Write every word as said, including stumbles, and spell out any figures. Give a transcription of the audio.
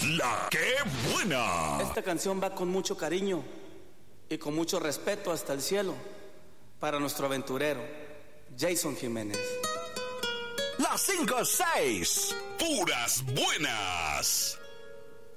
La que buena. Esta canción va con mucho cariño y con mucho respeto hasta el cielo para nuestro aventurero Jason Jiménez. Las cinco seis, puras buenas.